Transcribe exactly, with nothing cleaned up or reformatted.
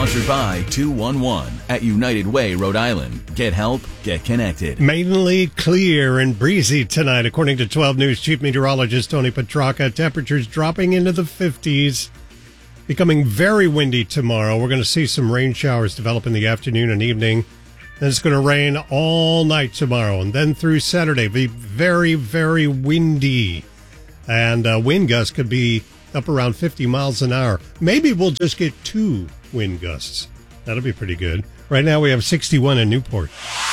Sponsored by two one one at United Way, Rhode Island. Get help, get connected. Mainly clear and breezy tonight, according to twelve News Chief Meteorologist Tony Petracca. Temperatures dropping into the fifties. Becoming very windy tomorrow. We're going to see some rain showers develop in the afternoon and evening. Then it's going to rain all night tomorrow. And then through Saturday, be very, very windy. And uh, wind gusts could be up around fifty miles an hour. Maybe we'll just get two wind gusts. That'll be pretty good. Right now we have sixty-one in Newport.